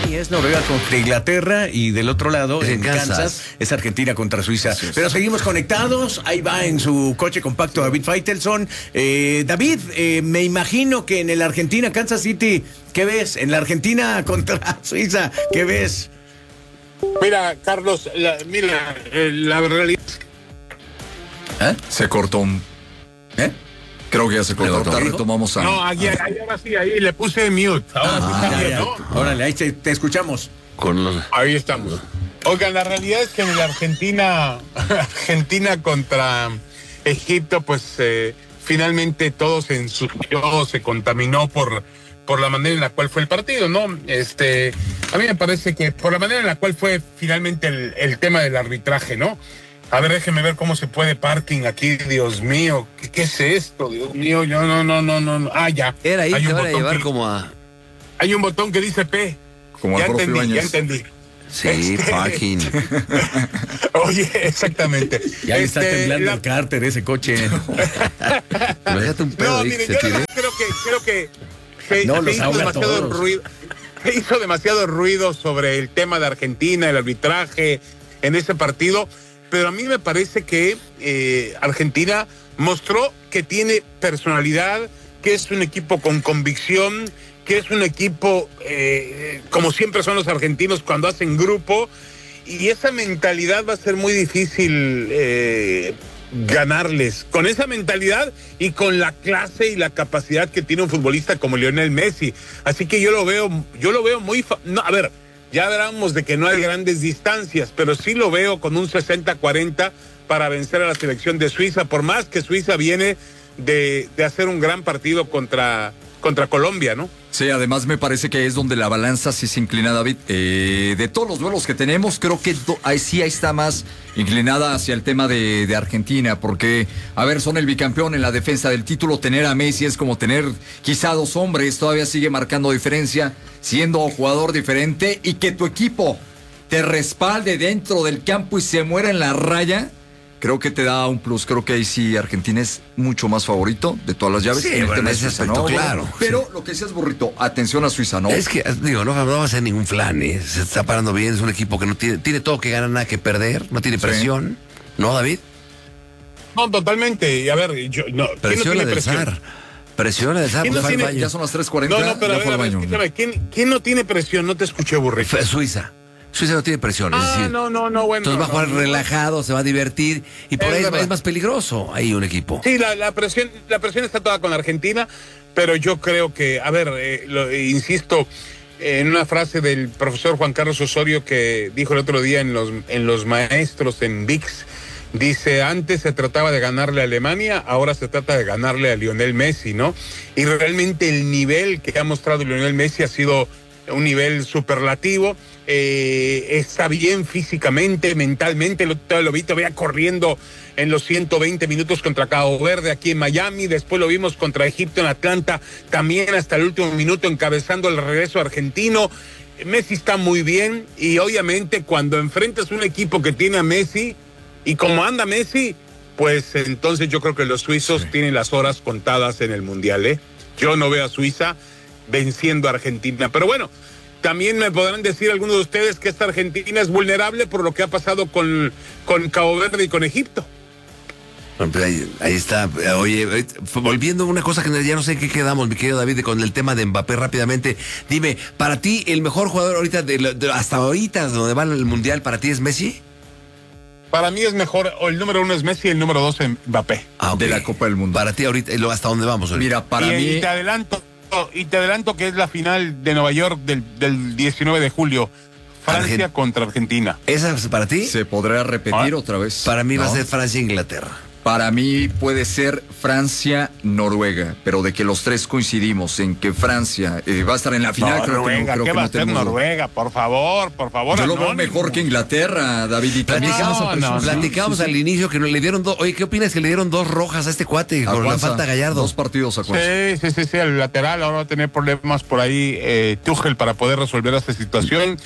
Sí, es Noruega contra Inglaterra y del otro lado, en Kansas, es Argentina contra Suiza. Pero seguimos conectados. Ahí va en su coche compacto David Faitelson. David, me imagino que en el Argentina, Kansas City, ¿qué ves? En la Argentina contra Suiza, ¿qué ves? Mira, Carlos, la realidad... Se cortó Creo que ya se cortó. Ahorita retomamos a... No, ahora sí, ahí le puse mute. Ahora sí está bien, ¿no? Órale, ahí te escuchamos. Ahí estamos. Oigan, la realidad es que en la Argentina contra Egipto, pues finalmente todo se ensució, se contaminó por la manera en la cual fue el partido, ¿no? A mí me parece que por la manera en la cual fue finalmente el tema del arbitraje, ¿no? A ver, déjeme ver cómo se puede parking aquí, Dios mío. ¿Qué es esto? Dios mío, yo no. Ya. Era ahí, te van a llevar como a... Hay un botón que dice P. Como ya al profe entendí, Ibáñez. ya entendí. Sí, parking. Oye, exactamente. Ya le está temblando el cárter ese coche. Déjate un pedo ahí, miren, se yo tire. creo que se No, los hizo ahoga demasiado todos. ruido. Se hizo demasiado ruido sobre el tema de Argentina, el arbitraje en ese partido. Pero a mí me parece que Argentina mostró que tiene personalidad, que es un equipo con convicción, que es un equipo, como siempre son los argentinos cuando hacen grupo, y esa mentalidad va a ser muy difícil ganarles. Con esa mentalidad y con la clase y la capacidad que tiene un futbolista como Lionel Messi. Así que yo lo veo muy... No, a ver... Ya hablamos de que no hay grandes distancias, pero sí lo veo con un 60-40 para vencer a la selección de Suiza, por más que Suiza viene de hacer un gran partido contra Colombia, ¿no? Sí, además me parece que es donde la balanza sí se inclina, David. De todos los duelos que tenemos, creo que ahí está más inclinada hacia el tema de Argentina, porque, a ver, son el bicampeón en la defensa del título. Tener a Messi es como tener quizá dos hombres, todavía sigue marcando diferencia, siendo jugador diferente, y que tu equipo te respalde dentro del campo y se muera en la raya. Creo que te da un plus. Creo que ahí sí Argentina es mucho más favorito de todas las llaves. Sí, en el bueno, tema de ese Suiza, aspecto, ¿no? claro. Pero Sí. lo que decías, burrito, atención a Suiza, ¿no? Es que, digo, no va a ser ningún flan, ¿eh? Se está parando bien, es un equipo que no tiene todo que ganar, nada que perder, no tiene presión, ¿no, David? No, totalmente. Y a ver, ¿quién no Presiona tiene del presión? SAR. Presiona del SAR, ¿Quién pues no va al tiene- baño. Ya son las 3:40. No, pero a ya fue ver, al baño. escúchame, ¿quién no tiene presión? No te escuché, burrito. Fue Suiza. Suiza no tiene presión, es decir. No, bueno. Entonces va a jugar no. relajado, se va a divertir y por Es ahí verdad. es más peligroso ahí un equipo. Sí, la presión está toda con la Argentina, pero yo creo que, a ver, insisto en una frase del profesor Juan Carlos Osorio que dijo el otro día en los maestros en ViX. Dice, antes se trataba de ganarle a Alemania, ahora se trata de ganarle a Lionel Messi, ¿no? Y realmente el nivel que ha mostrado Lionel Messi ha sido un nivel superlativo. Está bien físicamente, mentalmente, lo vi todavía corriendo en los 120 minutos contra Cabo Verde aquí en Miami, después lo vimos contra Egipto en Atlanta, también hasta el último minuto encabezando el regreso argentino. Messi está muy bien y obviamente cuando enfrentas un equipo que tiene a Messi y como anda Messi, pues entonces yo creo que los suizos tienen las horas contadas en el Mundial, ¿eh? Yo no veo a Suiza venciendo a Argentina, pero bueno, también me podrán decir algunos de ustedes que esta Argentina es vulnerable por lo que ha pasado con Cabo Verde y con Egipto. Bueno, pues ahí está. Oye, volviendo a una cosa que ya no sé en qué quedamos, mi querido David, con el tema de Mbappé rápidamente. Dime, para ti, el mejor jugador ahorita, hasta ahorita, donde va el Mundial, ¿para ti es Messi? Para mí es mejor, o el número 1 es Messi y el número 2 es Mbappé. Ah, ok. De la Copa del Mundo. Para ti ahorita, ¿hasta dónde vamos ahorita? Mira, para mí... Y te adelanto que es la final de Nueva York del 19 de julio. Francia contra Argentina. ¿Esa es para ti? ¿Se podrá repetir otra vez? Para mí va a ¿No? ser Francia-Inglaterra. Para mí puede ser Francia-Noruega, pero de que los tres coincidimos en que Francia va a estar en la final, Noruega, creo ¿qué que va no a ser tenemos... Noruega? Por favor. Yo lo veo Anónimo. mejor que Inglaterra, David. Y también Platicamos sí. al inicio que le dieron Oye, ¿qué opinas que le dieron 2 rojas a este cuate A con la Juanza, falta Gallardo? 2 partidos a Juanza. Sí, el lateral ahora va a tener problemas por ahí Tuchel para poder resolver esta situación.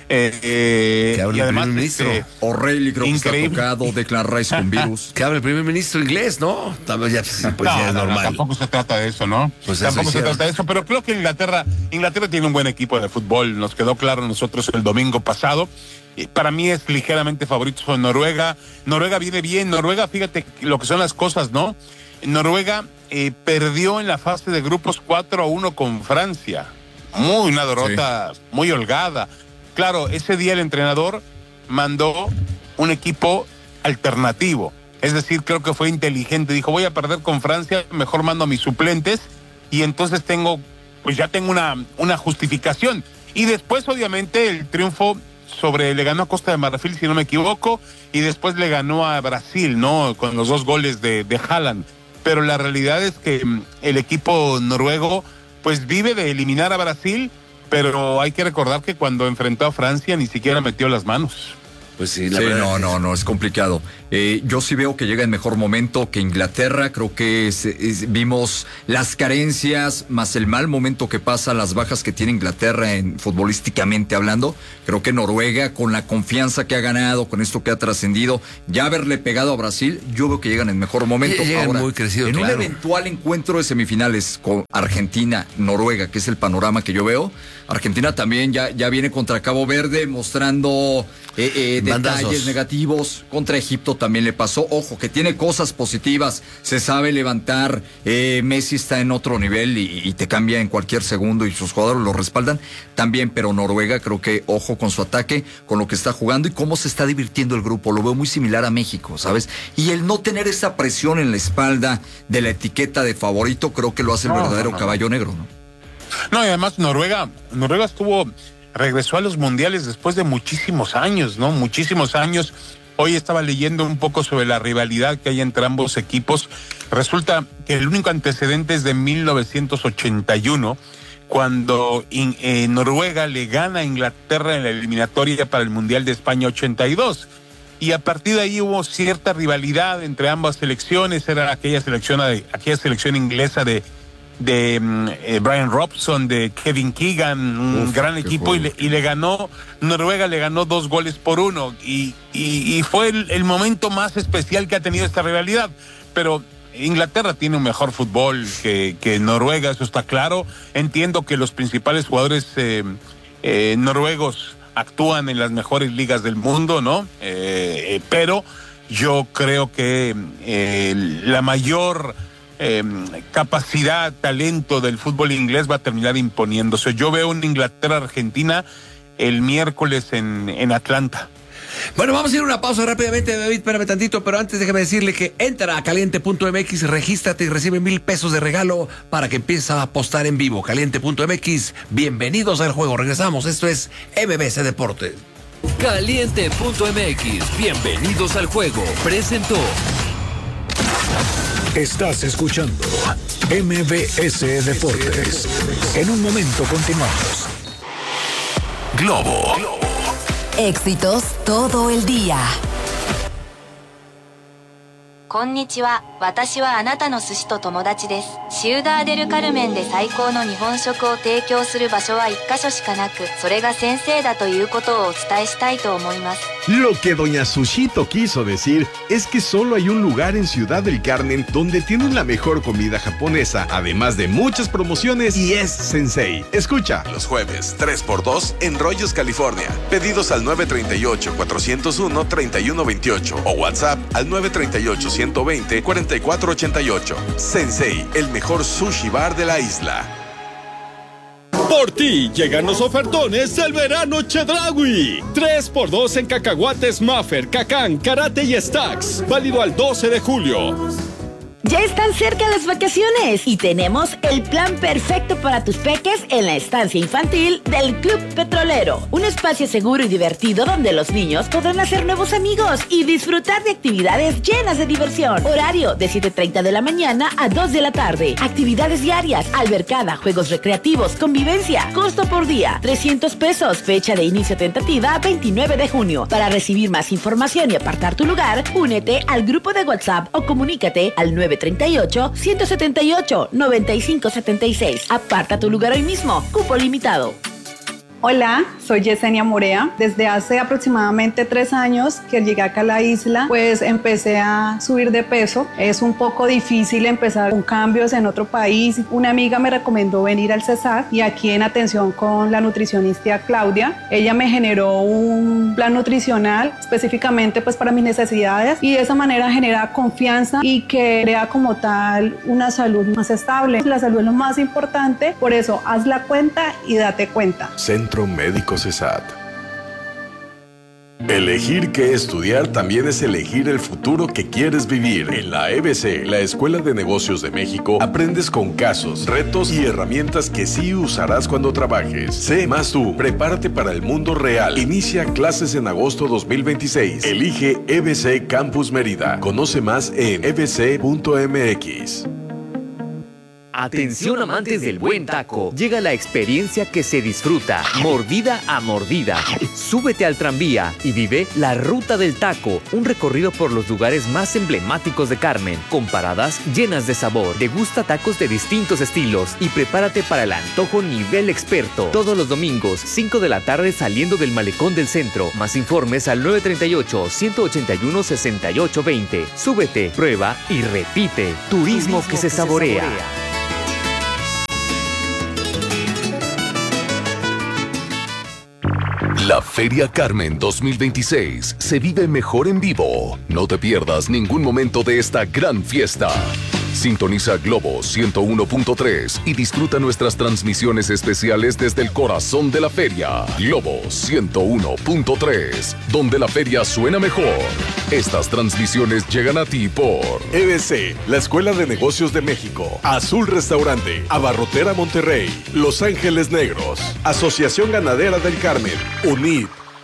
Que hable y el además, primer ministro. O'Reilly creo que está increíble. tocado, Declan Rice con virus. Que hable el primer ministro inglés, ¿no? También ya, pues, ya es normal. Tampoco se trata de eso, ¿no? Pues eso Tampoco se hicieron. trata de eso, pero creo que Inglaterra tiene un buen equipo de fútbol. Nos quedó claro a nosotros el domingo pasado. Y para mí es ligeramente favorito sobre Noruega. Noruega viene bien. Noruega, fíjate lo que son las cosas, ¿no? Noruega perdió en la fase de grupos 4-1 con Francia. Una derrota muy holgada. Claro, ese día el entrenador mandó un equipo alternativo. Es decir, creo que fue inteligente. Dijo, voy a perder con Francia, mejor mando a mis suplentes y entonces ya tengo una justificación. Y después, obviamente, el triunfo le ganó a Costa de Marfil, si no me equivoco, y después le ganó a Brasil, ¿no? Con los 2 goles de Haaland. Pero la realidad es que el equipo noruego, pues vive de eliminar a Brasil, pero hay que recordar que cuando enfrentó a Francia ni siquiera metió las manos. Pues sí, no, es complicado. Yo sí veo que llega en mejor momento que Inglaterra. Creo que vimos las carencias más el mal momento que pasa, las bajas que tiene Inglaterra futbolísticamente hablando. Creo que Noruega, con la confianza que ha ganado, con esto que ha trascendido, ya haberle pegado a Brasil, yo veo que llegan en mejor momento. Llegan ahora, muy crecidos, en claro. un eventual encuentro de semifinales con Argentina, Noruega, que es el panorama que yo veo, Argentina también ya viene contra Cabo Verde mostrando detalles negativos. Contra Egipto también le pasó. Ojo, que tiene cosas positivas, se sabe levantar. Messi está en otro nivel y te cambia en cualquier segundo y sus jugadores lo respaldan también. Pero Noruega, creo que ojo con su ataque, con lo que está jugando y cómo se está divirtiendo el grupo. Lo veo muy similar a México, ¿sabes? Y el no tener esa presión en la espalda de la etiqueta de favorito, creo que lo hace el verdadero caballo negro, ¿no? No, y además Noruega regresó a los mundiales después de muchísimos años, ¿no? Muchísimos años. Hoy estaba leyendo un poco sobre la rivalidad que hay entre ambos equipos. Resulta que el único antecedente es de 1981, cuando Noruega le gana a Inglaterra en la eliminatoria para el Mundial de España 82. Y a partir de ahí hubo cierta rivalidad entre ambas selecciones. Era aquella selección inglesa de Brian Robson, de Kevin Keegan, un gran equipo, y Noruega le ganó 2-1 y fue el momento más especial que ha tenido esta rivalidad. Pero Inglaterra tiene un mejor fútbol que Noruega, eso está claro. Entiendo que los principales jugadores noruegos actúan en las mejores ligas del mundo, ¿no? Pero yo creo que la mayor capacidad, talento del fútbol inglés va a terminar imponiéndose. Yo veo una Inglaterra-Argentina el miércoles en Atlanta. Bueno, vamos a ir a una pausa rápidamente, David, espérame tantito, pero antes déjame decirle que entra a caliente.mx, regístrate y recibe $1,000 de regalo para que empieces a apostar en vivo. Caliente.mx, bienvenidos al juego. Regresamos, esto es MBC Deportes. Caliente.mx, bienvenidos al juego. Presentó. Estás escuchando MBS Deportes. En un momento continuamos. Globo. Éxitos todo el día. こんにちは。私はあなたの寿司と友達です。シウダーデルカルメンで最高の日本食を提供する場所は1カ所しかなく、それが先生だということをお伝えしたいと思います。 Lo que doña Sushito quiso decir es que solo hay un lugar en Ciudad del Carmen donde tienen la mejor comida japonesa, además de muchas promociones, y es Sensei. Escucha. Los jueves, 3x2 en Rollos, California. Pedidos al 938-401-3128 o WhatsApp al 938-120-4488. Sensei, el mejor sushi bar de la isla. Por ti llegan los ofertones del verano Chedraui. 3x2 en cacahuates Maffer, Cacán, Karate y Stacks. Válido al 12 de julio. Ya están cerca las vacaciones y tenemos el plan perfecto para tus peques en la estancia infantil del Club Petrolero. Un espacio seguro y divertido donde los niños podrán hacer nuevos amigos y disfrutar de actividades llenas de diversión. Horario de 7:30 de la mañana a 2 de la tarde. Actividades diarias, albercada, juegos recreativos, convivencia. Costo por día, $300. Fecha de inicio tentativa, 29 de junio. Para recibir más información y apartar tu lugar, únete al grupo de WhatsApp o comunícate al 938-178-9576. Aparta tu lugar hoy mismo. Cupo limitado. Hola, soy Yesenia Morea. Desde hace aproximadamente 3 años que llegué acá a la isla, pues empecé a subir de peso. Es un poco difícil empezar con cambios en otro país. Una amiga me recomendó venir al CESAR y aquí en atención con la nutricionista Claudia, ella me generó un plan nutricional específicamente pues para mis necesidades y de esa manera genera confianza y que crea como tal una salud más estable. La salud es lo más importante, por eso haz la cuenta y date cuenta. Centro Médico CESAT. Elegir qué estudiar también es elegir el futuro que quieres vivir. En la EBC, la Escuela de Negocios de México, aprendes con casos, retos y herramientas que sí usarás cuando trabajes. Sé más tú. Prepárate para el mundo real. Inicia clases en agosto 2026. Elige EBC Campus Mérida. Conoce más en ebc.mx. Atención amantes del buen taco, llega la experiencia que se disfruta, mordida a mordida. Súbete al tranvía y vive la Ruta del Taco, un recorrido por los lugares más emblemáticos de Carmen, con paradas llenas de sabor. Degusta tacos de distintos estilos y prepárate para el antojo nivel experto. Todos los domingos, 5 de la tarde saliendo del malecón del centro. Más informes al 938-181-6820. Súbete, prueba y repite. Turismo que se saborea. La Feria Carmen 2026 se vive mejor en vivo. No te pierdas ningún momento de esta gran fiesta. Sintoniza Globo 101.3 y disfruta nuestras transmisiones especiales desde el corazón de la feria. Globo 101.3, donde la feria suena mejor. Estas transmisiones llegan a ti por EBC, la Escuela de Negocios de México, Azul Restaurante, Abarrotera Monterrey, Los Ángeles Negros, Asociación Ganadera del Carmen, UNID.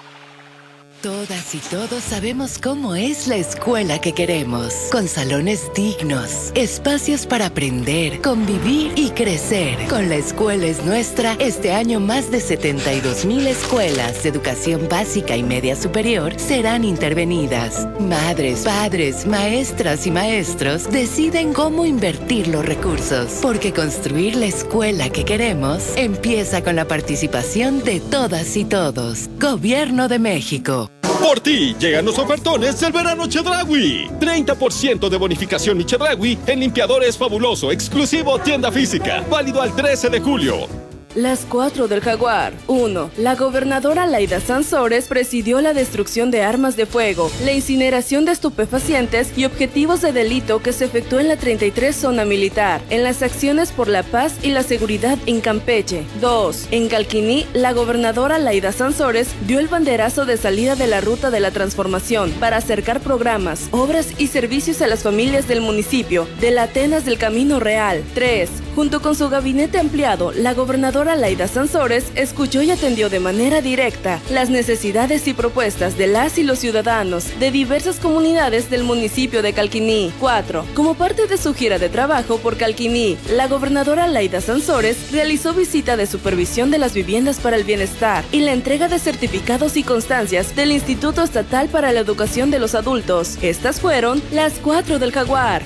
Todas y todos sabemos cómo es la escuela que queremos, con salones dignos, espacios para aprender, convivir y crecer. Con La Escuela es Nuestra, este año más de 72,000 escuelas de educación básica y media superior serán intervenidas. Madres, padres, maestras y maestros deciden cómo invertir los recursos, porque construir la escuela que queremos empieza con la participación de todas y todos. Gobierno de México. Por ti llegan los ofertones del verano Chedraui. 30% de bonificación y Chedraui en limpiadores fabuloso, exclusivo tienda física. Válido al 13 de julio. Las 4 del Jaguar. 1. La gobernadora Laida Sansores presidió la destrucción de armas de fuego, la incineración de estupefacientes y objetivos de delito que se efectuó en la 33 Zona Militar, en las acciones por la paz y la seguridad en Campeche. 2. En Calquiní, la gobernadora Laida Sansores dio el banderazo de salida de la Ruta de la Transformación para acercar programas, obras y servicios a las familias del municipio de la Atenas del Camino Real. 3. Junto con su gabinete ampliado, la gobernadora Laida Sansores escuchó y atendió de manera directa las necesidades y propuestas de las y los ciudadanos de diversas comunidades del municipio de Calquiní. 4. Como parte de su gira de trabajo por Calquiní, la gobernadora Laida Sansores realizó visita de supervisión de las viviendas para el bienestar y la entrega de certificados y constancias del Instituto Estatal para la Educación de los Adultos. Estas fueron las 4 del Jaguar.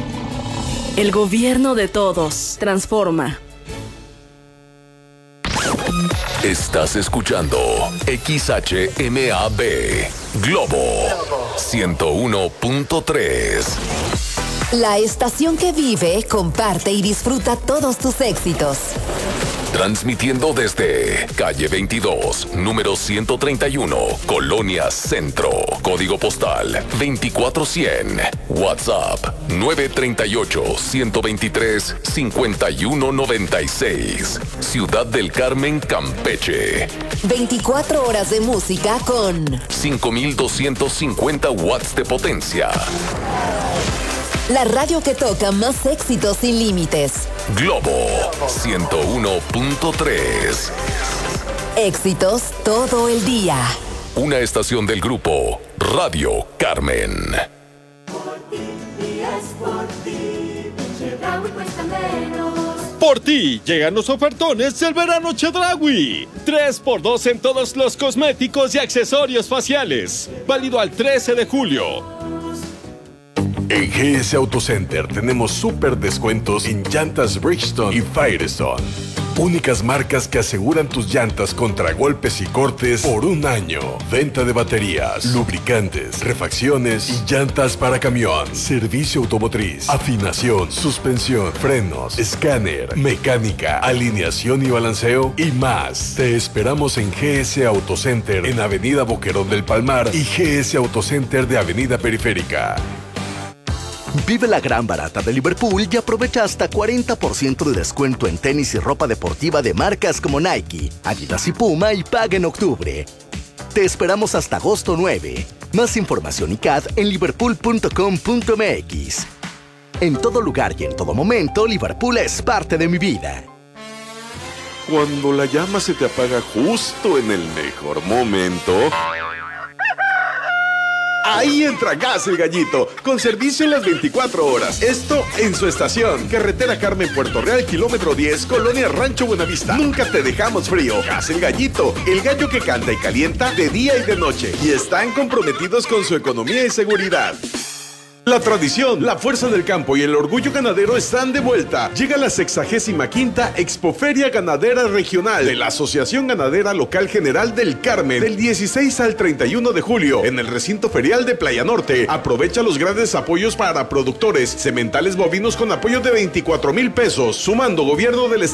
El gobierno de todos. Transforma. Estás escuchando XHMAB Globo 101.3. La estación que vive, comparte y disfruta todos tus éxitos. Transmitiendo desde calle 22, número 131, Colonia Centro. Código postal 24100. WhatsApp 938-123-5196. Ciudad del Carmen, Campeche. 24 horas de música con 5250 watts de potencia. La radio que toca más éxitos sin límites. Globo 101.3. Éxitos todo el día. Una estación del grupo Radio Carmen. Por ti llegan los ofertones del verano Chedraui. 3x2 en todos los cosméticos y accesorios faciales. Válido al 13 de julio. En GS Auto Center tenemos súper descuentos en llantas Bridgestone y Firestone. Únicas marcas que aseguran tus llantas contra golpes y cortes por 1 año. Venta de baterías, lubricantes, refacciones y llantas para camión. Servicio automotriz, afinación, suspensión, frenos, escáner, mecánica, alineación y balanceo y más. Te esperamos en GS Autocenter en Avenida Boquerón del Palmar y GS Autocenter de Avenida Periférica. Vive la gran barata de Liverpool y aprovecha hasta 40% de descuento en tenis y ropa deportiva de marcas como Nike, Adidas y Puma y paga en octubre. Te esperamos hasta agosto 9. Más información y CAD en liverpool.com.mx. En todo lugar y en todo momento, Liverpool es parte de mi vida. Cuando la llama se te apaga justo en el mejor momento... Ahí entra Gas El Gallito, con servicio en las 24 horas. Esto en su estación. Carretera Carmen, Puerto Real, kilómetro 10, Colonia Rancho Buenavista. Nunca te dejamos frío. Gas El Gallito, el gallo que canta y calienta de día y de noche. Y están comprometidos con su economía y seguridad. La tradición, la fuerza del campo y el orgullo ganadero están de vuelta. Llega la 65ª Expoferia Ganadera Regional de la Asociación Ganadera Local General del Carmen, del 16 al 31 de julio, en el recinto ferial de Playa Norte. Aprovecha los grandes apoyos para productores, sementales bovinos con apoyo de 24,000 pesos, sumando gobierno del estado